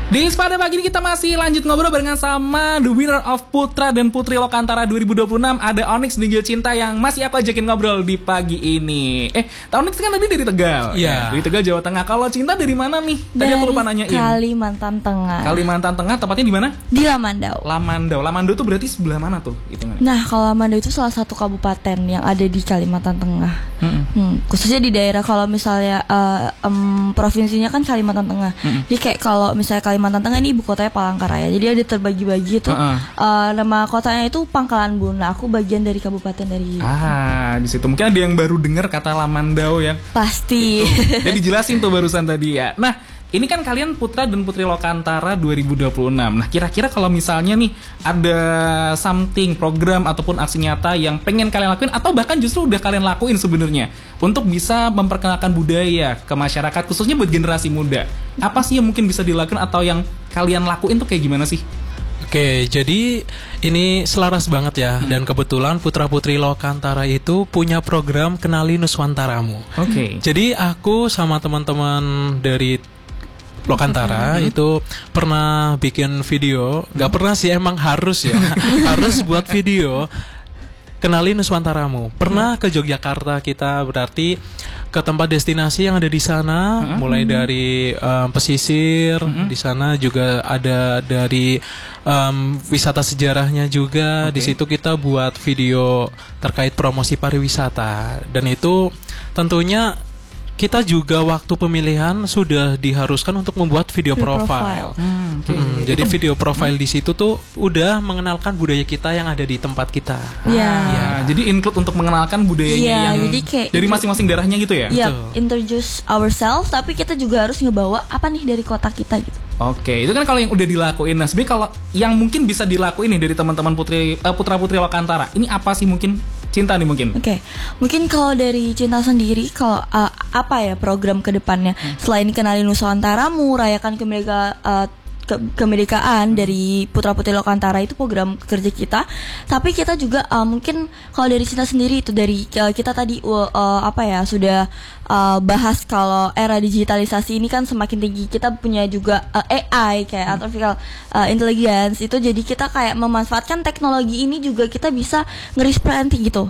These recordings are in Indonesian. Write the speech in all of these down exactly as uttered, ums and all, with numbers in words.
Di pada pagi ini kita masih lanjut ngobrol barengan sama the winner of Putra dan Putri Lokantara dua ribu dua puluh enam. Ada Onyx dan juga Cinta yang masih aku ajakin ngobrol di pagi ini. Eh, Onyx kan tadi dari Tegal. Iya. Dari Tegal, Jawa Tengah. Kalau Cinta dari mana nih? Tadi Dari aku lupa nanyain. Kalimantan Tengah. Kalimantan Tengah, tepatnya di mana? Di Lamandau. Lamandau. Lamandau itu berarti sebelah mana tuh? Hitungannya. Nah, kalau Lamandau itu salah satu kabupaten yang ada di Kalimantan Tengah. Mm-mm. Hmm, khususnya di daerah kalau misalnya uh, um, provinsinya kan Kalimantan Tengah. Mm-mm. Jadi kayak kalau misalnya Kalimantan Tengah ini ibu kotanya Palangkaraya. Jadi ada terbagi-bagi tuh. Uh-uh. Uh, nama kotanya itu Pangkalan Bun. Nah, aku bagian dari kabupaten dari Ah, di situ mungkin ada yang baru dengar kata Lamandau ya. pasti. Jadi jelasin tuh barusan tadi ya. Nah, ini kan kalian Putra dan Putri Lokantara dua ribu dua puluh enam. Nah, kira-kira kalau misalnya nih ada something, program ataupun aksi nyata yang pengen kalian lakuin atau bahkan justru udah kalian lakuin sebenarnya untuk bisa memperkenalkan budaya ke masyarakat khususnya buat generasi muda. Apa sih yang mungkin bisa dilakukan atau yang kalian lakuin tuh kayak gimana sih? Oke, jadi ini selaras banget ya. Hmm. Dan kebetulan Putra Putri Lokantara itu punya program Kenali Nuswantaramu. Oke. Okay. Jadi aku sama teman-teman dari Lokantara hmm. itu pernah bikin video. Gak pernah sih, emang harus ya. Harus buat video Kenali Nuswantaramu. Pernah ke Yogyakarta kita, berarti ke tempat destinasi yang ada di sana, uh-huh. mulai dari um, pesisir, uh-huh. di sana juga ada dari um, wisata sejarahnya juga. Okay. Di situ kita buat video terkait promosi pariwisata, dan itu tentunya kita juga waktu pemilihan sudah diharuskan untuk membuat video, video profile. profile. Hmm, okay. hmm, jadi video profile di situ tuh udah mengenalkan budaya kita yang ada di tempat kita. Iya. Ya, jadi include untuk mengenalkan budayanya ya, yang jadi kayak dari masing-masing daerahnya gitu ya. Iya, introduce ourselves, tapi kita juga harus ngebawa apa nih dari kota kita gitu. Oke, itu kan kalau yang udah dilakuin. Nah, sebenarnya kalau yang mungkin bisa dilakuin nih dari teman-teman putri uh, Putra Putri Lokantara, ini apa sih mungkin? Cinta nih mungkin. Oke, okay. Mungkin kalau dari Cinta sendiri, kalau uh, apa ya program kedepannya hmm. selain Kenali Nuswantaramu, rayakan kemerdekaan uh, ke kemerdekaan hmm. dari Putra Putri Lokantara itu program kerja kita. Tapi kita juga uh, mungkin kalau dari Cinta sendiri itu dari uh, kita tadi uh, uh, apa ya sudah uh, bahas kalau era digitalisasi ini kan semakin tinggi. Kita punya juga uh, A I kayak hmm. artificial uh, intelligence itu, jadi kita kayak memanfaatkan teknologi ini juga kita bisa nge-representing gitu.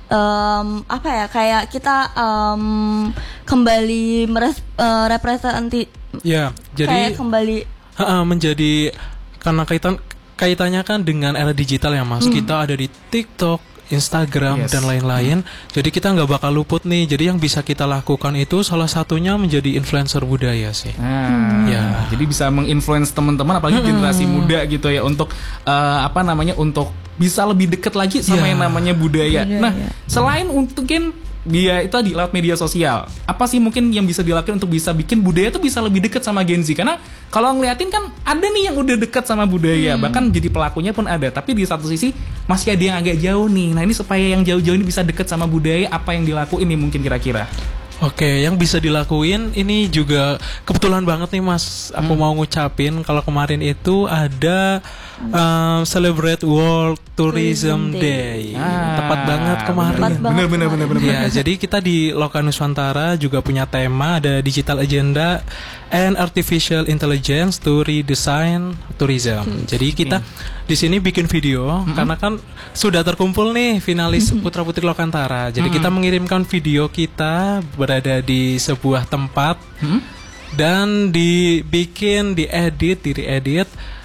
Um, apa ya kayak kita um, kembali meres, uh, representasi. Ya, jadi kayak kembali Ha, menjadi karena kaitan kaitannya kan dengan era digital ya Mas. Hmm. Kita ada di TikTok, Instagram yes. dan lain-lain. Jadi kita nggak bakal luput nih. Jadi yang bisa kita lakukan itu salah satunya menjadi influencer budaya sih. Nah, ya. Jadi bisa menginfluence teman-teman apalagi hmm. generasi muda gitu ya untuk uh, apa namanya untuk bisa lebih dekat lagi sama yeah. yang namanya budaya. budaya. Nah, selain mungkin dia itu di lewat media sosial, apa sih mungkin yang bisa dilakukan untuk bisa bikin budaya itu bisa lebih dekat sama Gen Z? Karena kalau ngeliatin kan ada nih yang udah dekat sama budaya, hmm. bahkan jadi pelakunya pun ada. Tapi di satu sisi masih ada yang agak jauh nih. Nah ini supaya yang jauh-jauh ini bisa dekat sama budaya, apa yang dilakuin nih mungkin kira-kira? Oke, yang bisa dilakuin ini juga kebetulan banget nih Mas. Aku hmm. mau ngucapin kalau kemarin itu ada um, Celebrate World Tourism Day. Ah, tepat banget kemarin. Bener-bener bener-bener. Ya, jadi kita di Loka Nuswantara juga punya tema ada Digital Agenda and Artificial Intelligence to Redesign Tourism. Hmm. Jadi kita di sini bikin video mm-hmm. karena kan sudah terkumpul nih finalis mm-hmm. Putra Putri Lokantara. Jadi mm-hmm. kita mengirimkan video kita berada di sebuah tempat mm-hmm. dan dibikin, diedit, di-edit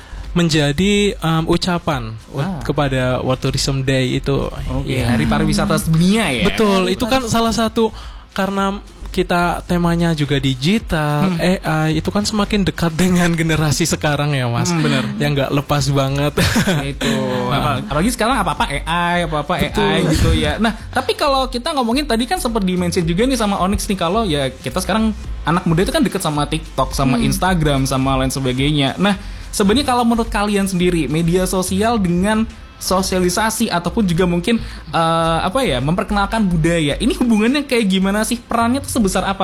menjadi um, ucapan ah. kepada World Tourism Day itu. Oke, okay, ya. Hari Pariwisata Dunia ya. Betul, itu kan salah satu karena kita temanya juga digital, hmm. A I itu kan semakin dekat dengan generasi sekarang ya Mas. Hmm, bener. Yang nggak lepas banget. Itu. Nah. Apalagi sekarang apa-apa A I, apa-apa Betul. A I gitu ya. Nah, tapi kalau kita ngomongin tadi kan sempat di-mention juga nih sama Onyx nih kalau ya kita sekarang anak muda itu kan deket sama TikTok, sama hmm. Instagram, sama lain sebagainya. Nah, sebenarnya kalau menurut kalian sendiri media sosial dengan sosialisasi ataupun juga mungkin uh, apa ya memperkenalkan budaya ini hubungannya kayak gimana sih, perannya tuh sebesar apa